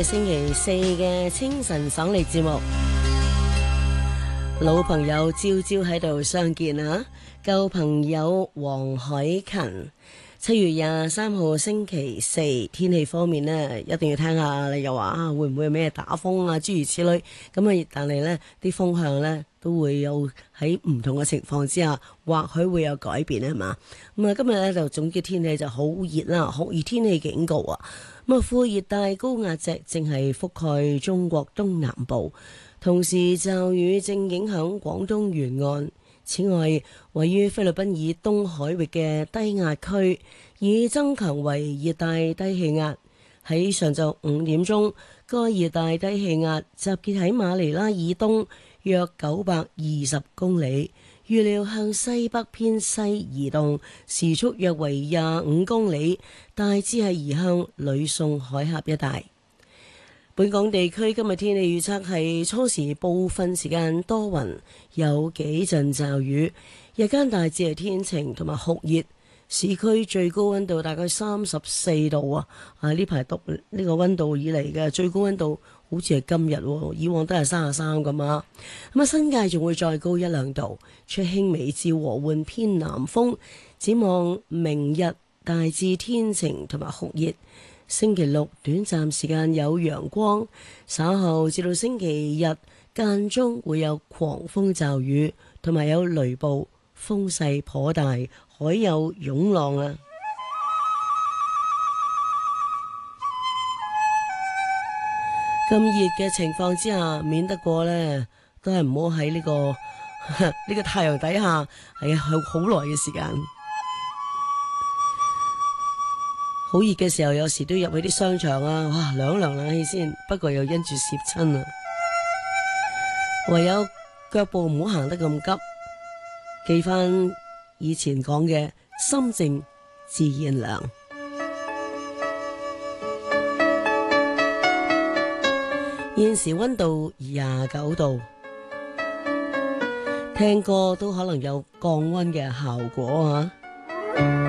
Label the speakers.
Speaker 1: 星期四嘅清晨爽利節目，老朋友朝朝喺度相見啊！舊朋友黃海芹，7月23號星期四，天氣方面呢，一定要聽下你又話會唔會有咩打風啊諸如此類咁啊？但係呢啲風向呢都會有喺唔同嘅情況之下，或許會有改變係嘛？咁啊，今日呢就總結天氣就好熱啦，酷熱天氣警告啊！咁啊，副熱帶高壓脊正係覆蓋中國東南部，同時驟雨正影響廣東沿岸。此外，位於菲律賓以東海域嘅低壓區已增強為熱帶低氣壓。喺上晝5點鐘，該熱帶低氣壓集結喺馬尼拉以東約920公里，預料向西北偏西移動，時速約為25公里，大致係移向呂宋海峽一帶。本港地區今日天氣預測係初時部分時間多雲，有幾陣驟雨，日間大致係天晴同埋酷熱，市區最高溫度大概34度啊！呢排讀呢個溫度以嚟嘅最高溫度好似係今日，以往都係33咁啊！咁啊，新界仲會再高1-2度，吹輕微至和緩偏南風。展望明日大致天晴同埋酷熱。星期六短暫時間有陽光，稍後至到星期日間中會有狂風驟雨，同埋有雷暴，風勢頗大，海有湧浪啊！咁熱嘅情況之下，免得過呢都係唔好喺呢個呢個太陽底下係好耐嘅時間。好熱嘅時候，有時都入去啲商場啊，哇，涼冷氣先。不過又因住攝親啊，唯有腳步唔好行得咁急，記翻以前講嘅心靜自然涼。現時溫度29度，聽歌都可能有降溫嘅效果啊。